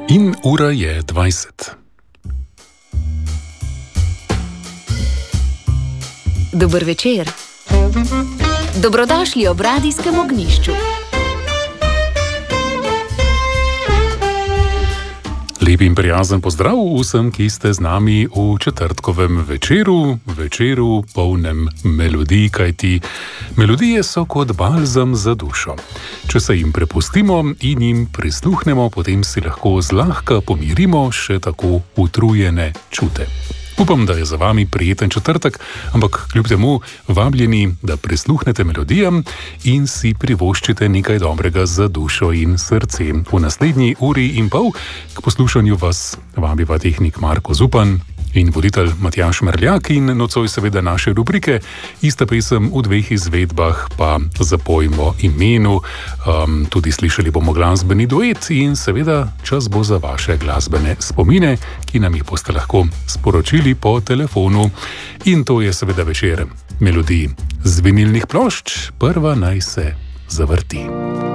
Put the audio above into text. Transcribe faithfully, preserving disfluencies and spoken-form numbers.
In ura je dvajset. Dober večer. Dobrodošli ob radijskem ognjišču. Lep in prijazen pozdrav vsem, ki ste z nami v četrtkovem večeru, večeru polnem melodij, kajti melodije so kot balzam za dušo. Če se jim prepustimo in jim prisluhnemo, potem si lahko zlahka pomirimo še tako utrujene čute. Upam, da je za vami prijeten četrtek, ampak kljub temu vabljeni, da prisluhnete melodijam in si privoščite nekaj dobrega za dušo in srce. V naslednji uri in pol k poslušanju vas vabiva tehnik Marko Zupan in voditelj Matjaž Merljak in nocoj seveda naše rubrike. Ista pesem v dveh izvedbah pa zapojmo imenu. Um, tudi slišali bomo glasbeni duet in seveda čas bo za vaše glasbene spomine, ki nam jih boste lahko sporočili po telefonu. In to je seveda večer melodij z vinilnih plošč. Prva naj se zavrti.